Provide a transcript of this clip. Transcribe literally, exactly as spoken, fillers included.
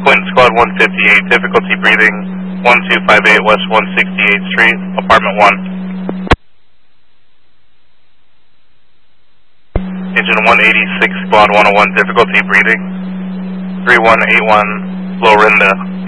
Quentin Squad one fifty-eight, difficulty breathing, one two five eight West one sixty-eighth Street, apartment one. Engine one eighty-six, Squad one oh one, difficulty breathing, three one eight one, Florinda.